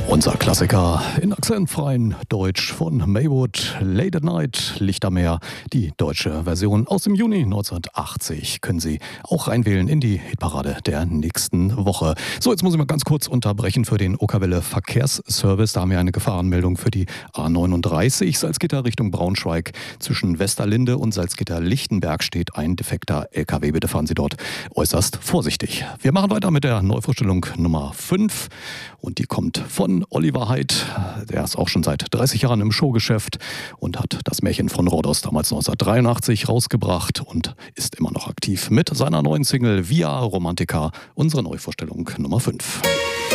Unser Klassiker in akzentfreien Deutsch von Maywood, Late at Night, Lichtermeer. Die deutsche Version aus dem Juni 1980 können Sie auch reinwählen in die Hitparade der nächsten Woche. So, jetzt muss ich mal ganz kurz unterbrechen für den Okerwelle Verkehrsservice. Da haben wir eine Gefahrenmeldung für die A39 Salzgitter Richtung Braunschweig. Zwischen Westerlinde und Salzgitter-Lichtenberg steht ein defekter LKW. Bitte fahren Sie dort äußerst vorsichtig. Wir machen weiter mit der Neuvorstellung Nummer 5 und die kommt von Oliver Haidt. Der ist auch schon seit 30 Jahren im Showgeschäft und hat das Märchen von Rhodos damals 1983 rausgebracht und ist immer noch aktiv mit seiner neuen Single Via Romantica, unsere Neuvorstellung Nummer 5.